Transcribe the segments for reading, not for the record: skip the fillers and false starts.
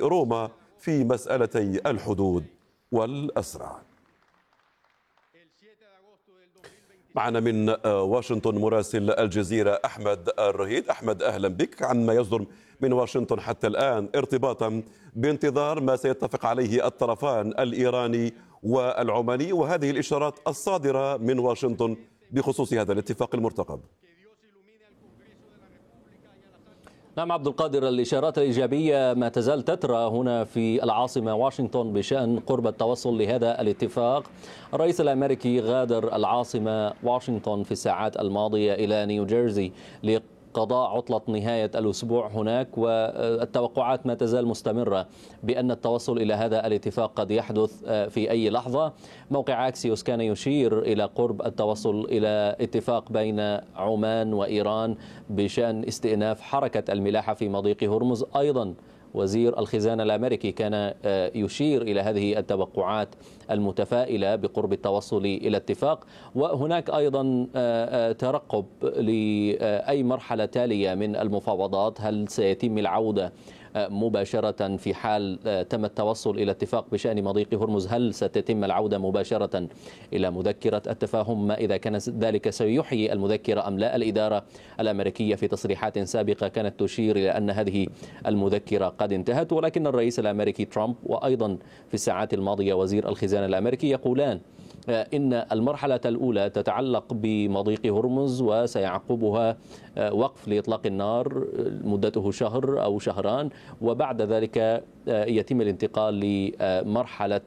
روما في مسألتي الحدود والأسرى. معنا من واشنطن مراسل الجزيرة أحمد الرهيد. أحمد، أهلا بك. عن ما يصدر من واشنطن حتى الآن ارتباطا بانتظار ما سيتفق عليه الطرفان الإيراني والعماني، وهذه الإشارات الصادرة من واشنطن بخصوص هذا الاتفاق المرتقب. نعم عبد القادر، الإشارات الإيجابية ما تزال تترى هنا في العاصمة واشنطن بشأن قرب التوصل لهذا الاتفاق. الرئيس الأمريكي غادر العاصمة واشنطن في الساعات الماضية إلى نيوجيرسي قضاء عطلة نهاية الأسبوع هناك، والتوقعات ما تزال مستمرة بأن التوصل إلى هذا الاتفاق قد يحدث في أي لحظة. موقع أكسيوس كان يشير إلى قرب التوصل إلى اتفاق بين عمان وإيران بشأن استئناف حركة الملاحة في مضيق هرمز. أيضا وزير الخزانة الأمريكي كان يشير إلى هذه التوقعات المتفائلة بقرب التوصل إلى اتفاق، وهناك أيضا ترقب لأي مرحلة تالية من المفاوضات. هل سيتم العودة مباشرة في حال تم التوصل إلى اتفاق بشأن مضيق هرمز؟ هل ستتم العودة مباشرة إلى مذكرة التفاهم؟ ما إذا كان ذلك سيحيي المذكرة أم لا؟ الإدارة الأمريكية في تصريحات سابقة كانت تشير إلى أن هذه المذكرة قد انتهت، ولكن الرئيس الأمريكي ترامب وأيضا في الساعات الماضية وزير الخزانة الأمريكي يقولان إن المرحلة الأولى تتعلق بمضيق هرمز وسيعقبها وقف لإطلاق النار مدته شهر أو شهران، وبعد ذلك يتم الانتقال لمرحلة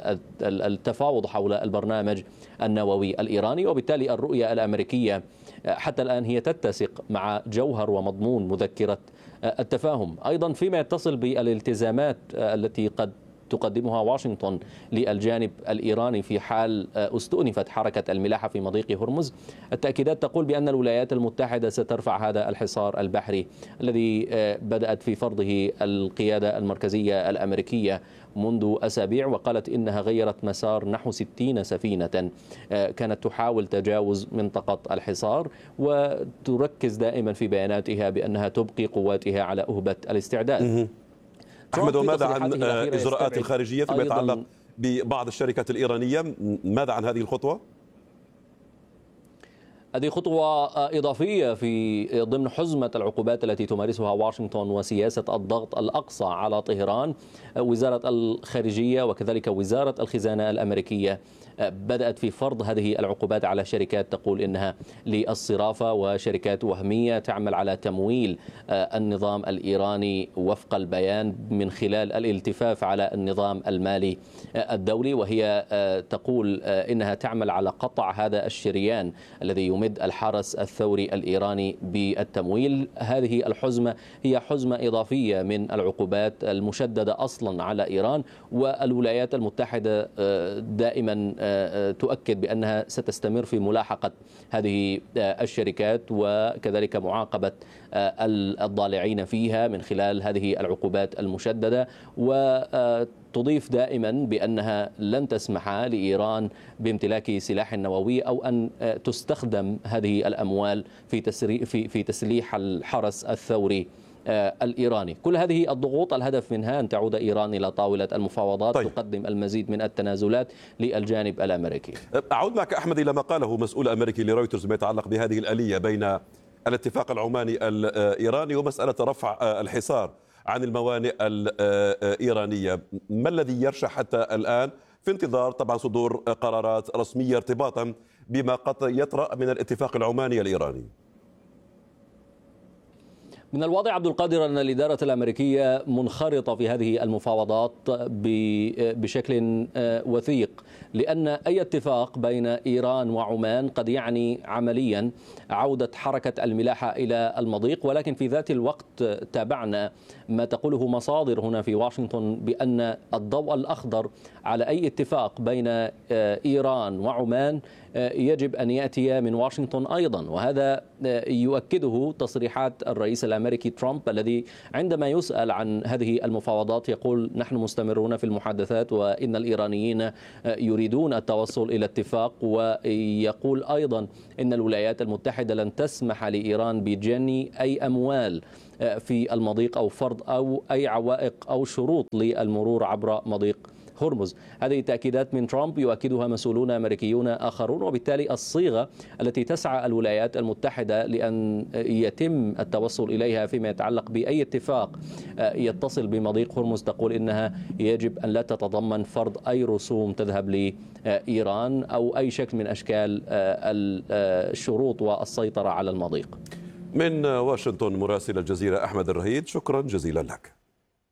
التفاوض حول البرنامج النووي الإيراني. وبالتالي الرؤية الأمريكية حتى الآن هي تتسق مع جوهر ومضمون مذكرة التفاهم. أيضا فيما يتصل بالالتزامات التي قد تقدمها واشنطن للجانب الإيراني في حال استؤنفت حركة الملاحة في مضيق هرمز، التأكيدات تقول بأن الولايات المتحدة سترفع هذا الحصار البحري الذي بدأت في فرضه القيادة المركزية الأمريكية منذ أسابيع، وقالت إنها غيرت مسار نحو 60 سفينة كانت تحاول تجاوز منطقة الحصار، وتركز دائما في بياناتها بأنها تبقي قواتها على أهبة الاستعداد. أحمد، وماذا عن إجراءات الخارجية فيما يتعلق ببعض الشركات الإيرانية؟ ماذا عن هذه الخطوة؟ هذه خطوة إضافية في ضمن حزمة العقوبات التي تمارسها واشنطن وسياسة الضغط الأقصى على طهران. وزارة الخارجية وكذلك وزارة الخزانة الأمريكية بدأت في فرض هذه العقوبات على شركات تقول إنها للصرافة وشركات وهمية تعمل على تمويل النظام الإيراني وفق البيان من خلال الالتفاف على النظام المالي الدولي، وهي تقول إنها تعمل على قطع هذا الشريان الذي يمد الحرس الثوري الإيراني بالتمويل. هذه الحزمة هي حزمة إضافية من العقوبات المشددة أصلا على إيران، والولايات المتحدة دائما تؤكد بأنها ستستمر في ملاحقة هذه الشركات وكذلك معاقبة الضالعين فيها من خلال هذه العقوبات المشددة، وتضيف دائما بأنها لن تسمح لإيران بامتلاك سلاح نووي أو أن تستخدم هذه الأموال في تسليح الحرس الثوري الإيراني. كل هذه الضغوط الهدف منها أن تعود إيران إلى طاولة المفاوضات. طيب. تقدم المزيد من التنازلات للجانب الأمريكي. أعود معك أحمد إلى ما قاله مسؤول أمريكي لرويترز ما يتعلق بهذه الآلية بين الاتفاق العماني الإيراني ومسألة رفع الحصار عن الموانئ الإيرانية. ما الذي يرشح حتى الآن في انتظار طبعا صدور قرارات رسمية ارتباطا بما قد يطرأ من الاتفاق العماني الإيراني؟ من الواضح عبد القادر أن الإدارة الأمريكية منخرطة في هذه المفاوضات بشكل وثيق، لأن أي اتفاق بين إيران وعمان قد يعني عمليا عودة حركة الملاحة إلى المضيق، ولكن في ذات الوقت تابعنا ما تقوله مصادر هنا في واشنطن بأن الضوء الأخضر على أي اتفاق بين إيران وعمان يجب أن يأتي من واشنطن أيضا، وهذا يؤكده تصريحات الرئيس الأمريكي الأمريكي ترامب، الذي عندما يسأل عن هذه المفاوضات يقول نحن مستمرون في المحادثات وإن الإيرانيين يريدون التوصل إلى اتفاق، ويقول أيضا إن الولايات المتحدة لن تسمح لإيران بجني أي أموال في المضيق أو فرض أو أي عوائق أو شروط للمرور عبر مضيق هرمز. هذه تأكيدات من ترامب يؤكدها مسؤولون أمريكيون آخرون، وبالتالي الصيغة التي تسعى الولايات المتحدة لأن يتم التوصل إليها فيما يتعلق بأي اتفاق يتصل بمضيق هرمز تقول إنها يجب أن لا تتضمن فرض أي رسوم تذهب لإيران أو أي شكل من أشكال الشروط والسيطرة على المضيق. من واشنطن مراسل الجزيرة أحمد الرهيد، شكرا جزيلا لك.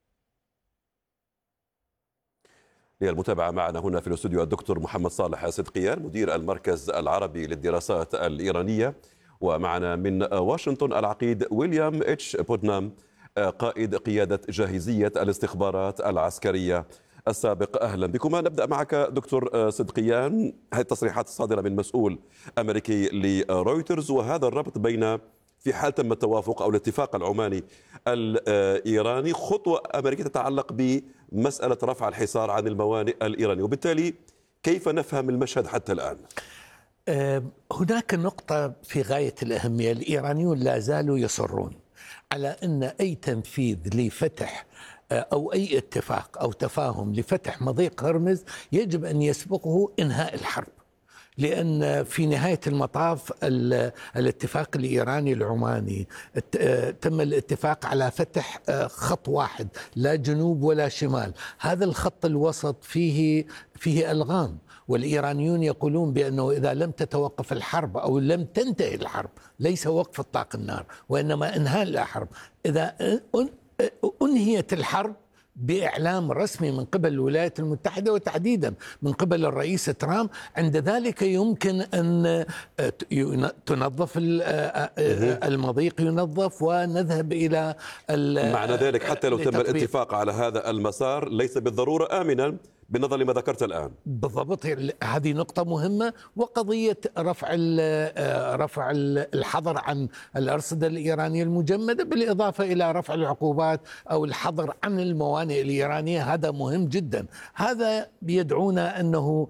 للمتابعة معنا هنا في الاستوديو الدكتور محمد صالح صدقيان مدير المركز العربي للدراسات الإيرانية، ومعنا من واشنطن العقيد ويليام اتش بوتنام قائد قيادة جاهزية الاستخبارات العسكرية السابق. أهلا بكما. نبدأ معك دكتور صدقيان، هذه التصريحات الصادرة من مسؤول أمريكي لرويترز وهذا الربط بين في حال تم التوافق أو الاتفاق العماني الإيراني خطوة أمريكية تتعلق بمسألة رفع الحصار عن الموانئ الإيرانية، وبالتالي كيف نفهم المشهد حتى الآن؟ هناك نقطة في غاية الأهمية. الإيرانيون لا زالوا يصرون على أن أي تنفيذ لفتح أو أي اتفاق أو تفاهم لفتح مضيق هرمز يجب أن يسبقه إنهاء الحرب، لأن في نهاية المطاف الاتفاق الإيراني العماني تم الاتفاق على فتح خط واحد، لا جنوب ولا شمال. هذا الخط الوسط فيه ألغام، والإيرانيون يقولون بأنه إذا لم تتوقف الحرب أو لم تنتهي الحرب، ليس وقف إطلاق النار وإنما إنهاء الحرب، إذا أنهيت الحرب بإعلام رسمي من قبل الولايات المتحدة وتحديدا من قبل الرئيس ترامب، عند ذلك يمكن أن تنظف المضيق، ينظف ونذهب إلى معنى ذلك حتى لو تم الاتفاق على هذا المسار ليس بالضرورة آمنا بالنظر لما ذكرت الآن. بالضبط، هذه نقطة مهمة. وقضية رفع الحظر عن الأرصدة الإيرانية المجمدة بالإضافة إلى رفع العقوبات أو الحظر عن الموانئ الإيرانية، هذا مهم جدا. هذا بيدعونا أنه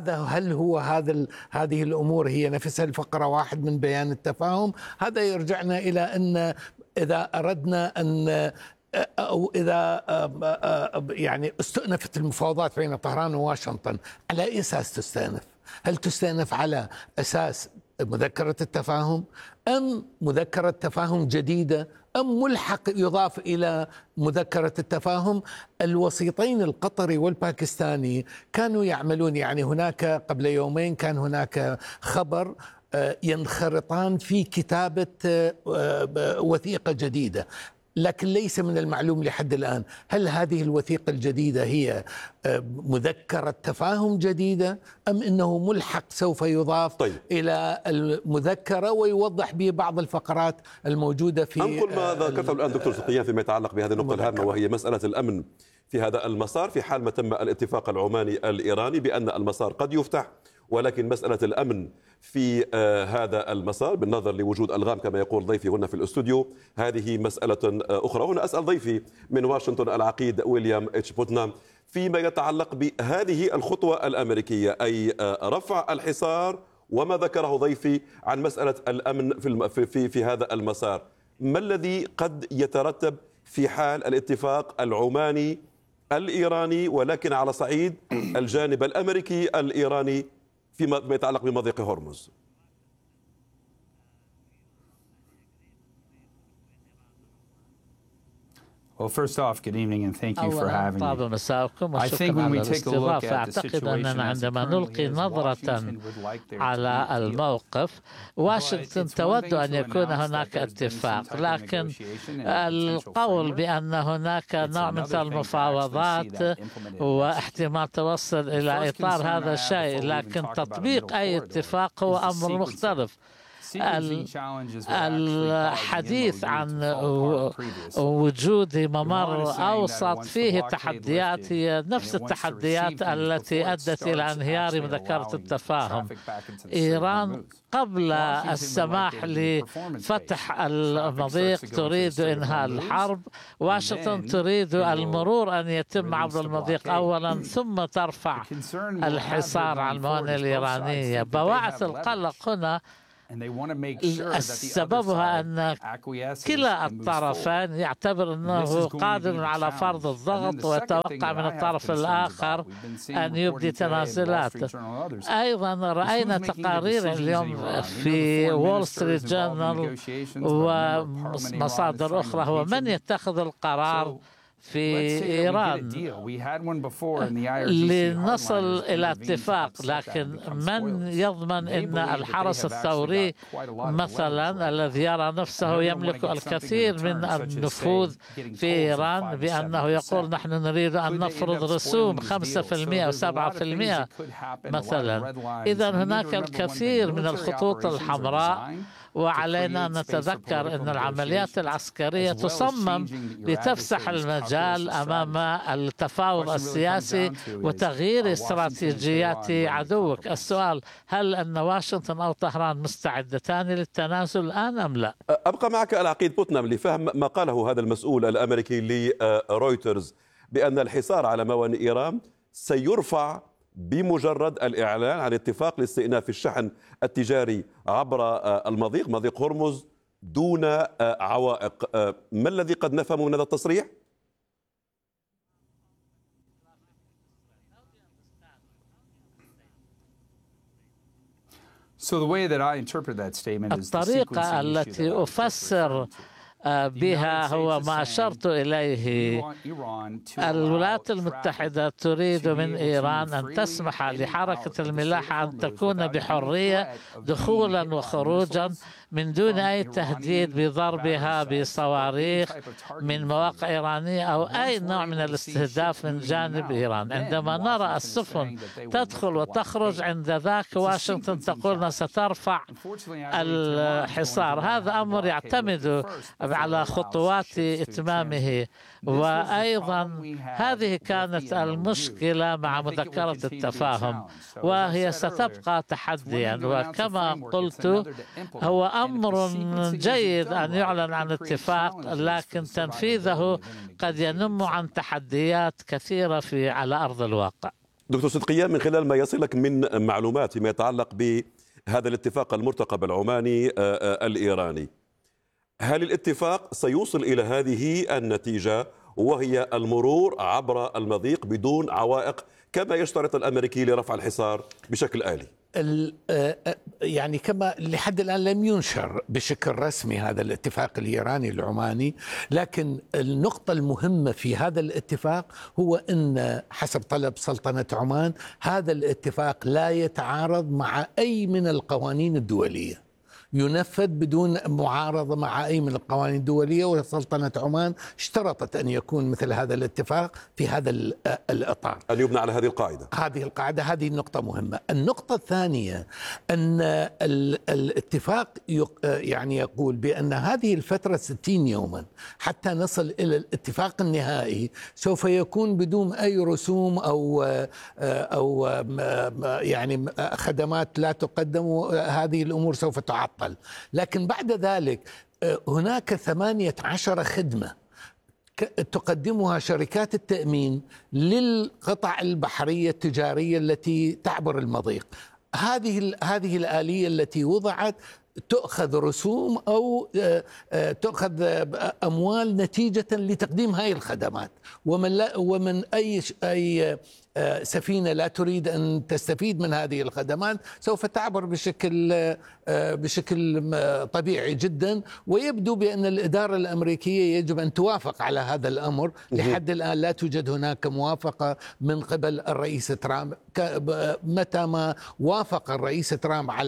هذه الأمور هي نفسها الفقرة 1 من بيان التفاهم. هذا يرجعنا إلى أن إذا أردنا أن أو إذا يعني استأنفت المفاوضات بين طهران وواشنطن، على أي أساس تستأنف؟ هل تستأنف على أساس مذكرة التفاهم أم مذكرة تفاهم جديدة أم ملحق يضاف إلى مذكرة التفاهم؟ الوسيطين القطري والباكستاني كانوا يعملون، يعني هناك قبل يومين كان هناك خبر ينخرطان في كتابة وثيقة جديدة، لكن ليس من المعلوم لحد الآن هل هذه الوثيقة الجديدة هي مذكرة تفاهم جديدة أم أنه ملحق سوف يضاف إلى المذكرة ويوضح به بعض الفقرات الموجودة في أنقل ما ذكرته الآن دكتور صدقيان فيما يتعلق بهذه النقطة الهامة، وهي مسألة الأمن في هذا المسار في حال ما تم الاتفاق العماني الإيراني بأن المسار قد يفتح، ولكن مسألة الأمن في هذا المسار بالنظر لوجود ألغام كما يقول ضيفي هنا في الاستوديو هذه مسألة أخرى. هنا أسأل ضيفي من واشنطن العقيد ويليام اتش بوتنام فيما يتعلق بهذه الخطوة الأمريكية، أي رفع الحصار وما ذكره ضيفي عن مسألة الأمن في هذا المسار، ما الذي قد يترتب في حال الاتفاق العماني الإيراني ولكن على صعيد الجانب الأمريكي الإيراني فيما يتعلق بمضيق هرمز؟ Well, first off, good evening and thank you for having me. I think when we take a look at the situation عندما نلقي نظرة على الموقف، واشنطن تود أن يكون هناك اتفاق، لكن القول بأن هناك نوع من المفاوضات واحتمال توصل إلى إطار هذا الشيء، لكن تطبيق أي اتفاق هو أمر مختلف. الحديث عن وجود ممر أوسط فيه تحديات هي نفس التحديات التي أدت إلى انهيار مذكرة التفاهم. إيران قبل السماح لفتح المضيق تريد إنهاء الحرب، واشنطن تريد المرور أن يتم عبر المضيق أولا ثم ترفع الحصار على الموانئ الإيرانية. بواعث القلق هنا سببها أن كلا الطرفين يعتبر أنه قادر على فرض الضغط ويتوقع من الطرف الآخر أن يبدي تنازلات. أيضا رأينا تقارير اليوم في وول ستريت جورنال ومصادر أخرى هو من يتخذ القرار في إيران لنصل إلى اتفاق، لكن من يضمن أن الحرس الثوري مثلا الذي يرى نفسه يملك الكثير من النفوذ في إيران بأنه يقول نحن نريد أن نفرض رسوم 5% أو 7% مثلا. إذا هناك الكثير من الخطوط الحمراء، وعلينا أن نتذكر أن العمليات العسكرية تصمم لتفسح المجال أمام التفاوض السياسي وتغيير استراتيجيات عدوك. السؤال: هل أن واشنطن أو طهران مستعدتان للتنازل الآن أم لا؟ أبقى معك العقيد بوتنام لفهم ما قاله هذا المسؤول الأمريكي لرويترز بأن الحصار على موانئ إيران سيرفع بمجرد الإعلان عن اتفاق لاستئناف الشحن التجاري عبر المضيق، مضيق هرمز، دون عوائق. ما الذي قد نفهمه من هذا التصريح؟ الطريقة التي أفسر بها هو ما أشرت إليه. الولايات المتحدة تريد من إيران أن تسمح لحركة الملاحة أن تكون بحرية دخولا وخروجا من دون أي تهديد بضربها بصواريخ من مواقع إيرانية أو أي نوع من الاستهداف من جانب إيران. عندما نرى السفن تدخل وتخرج، عند ذاك واشنطن تقول سترفع الحصار. هذا أمر يعتمد على خطوات إتمامه. وأيضا هذه كانت المشكلة مع مذكرة التفاهم، وهي ستبقى تحديا. وكما قلت هو أمر جيد أن يعلن عن اتفاق، لكن تنفيذه قد ينم عن تحديات كثيرة على أرض الواقع. دكتور صدقيان، من خلال ما يصلك من معلومات فيما يتعلق بهذا الاتفاق المرتقب العماني الإيراني، هل الاتفاق سيوصل إلى هذه النتيجة وهي المرور عبر المضيق بدون عوائق كما يشترط الأمريكي لرفع الحصار بشكل آلي؟ يعني كما لحد الآن لم ينشر بشكل رسمي هذا الاتفاق الإيراني العماني، لكن النقطة المهمة في هذا الاتفاق هو أن حسب طلب سلطنة عمان هذا الاتفاق لا يتعارض مع أي من القوانين الدولية، ينفذ بدون معارضة مع أي من القوانين الدولية، وسلطنة عمان اشترطت أن يكون مثل هذا الاتفاق في هذا الإطار، أن يبنى على هذه القاعدة. هذه النقطة مهمة. النقطة الثانية أن الاتفاق يعني يقول بأن هذه الفترة 60 يوما حتى نصل إلى الاتفاق النهائي سوف يكون بدون أي رسوم أو يعني خدمات لا تقدم، هذه الأمور سوف تعطل. لكن بعد ذلك هناك 18 خدمة تقدمها شركات التأمين للقطع البحرية التجارية التي تعبر المضيق. هذه الآلية التي وضعت تأخذ رسوم أو تأخذ أموال نتيجة لتقديم هذه الخدمات، ومن أي سفينة لا تريد أن تستفيد من هذه الخدمات سوف تعبر بشكل طبيعي جدا. ويبدو بأن الإدارة الأمريكية يجب أن توافق على هذا الأمر. لحد الآن لا توجد هناك موافقة من قبل الرئيس ترامب. متى ما وافق الرئيس ترامب على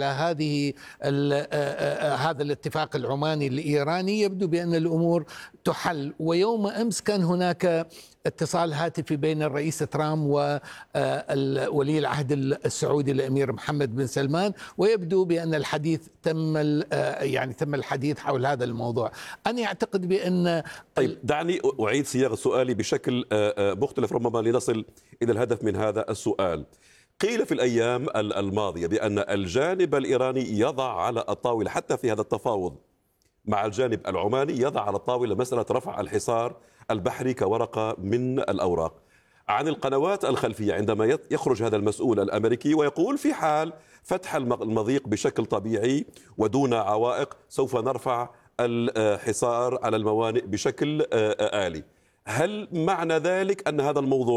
هذا الاتفاق العماني الإيراني يبدو بأن الأمور تحل. ويوم أمس كان هناك اتصال هاتفي بين الرئيس ترامب وولي العهد السعودي الأمير محمد بن سلمان، ويبدو بأن الحديث تم الحديث حول هذا الموضوع. أنا أعتقد بأن طيب دعني أعيد صياغة سؤالي بشكل مختلف ربما لنصل إلى الهدف من هذا السؤال. قيل في الأيام الماضية بأن الجانب الإيراني يضع على الطاولة حتى في هذا التفاوض مع الجانب العماني، يضع على الطاولة مسألة رفع الحصار البحري كورقة من الأوراق. عن القنوات الخلفية عندما يخرج هذا المسؤول الأمريكي ويقول في حال فتح المضيق بشكل طبيعي ودون عوائق سوف نرفع الحصار على الموانئ بشكل آلي. هل معنى ذلك أن هذا الموضوع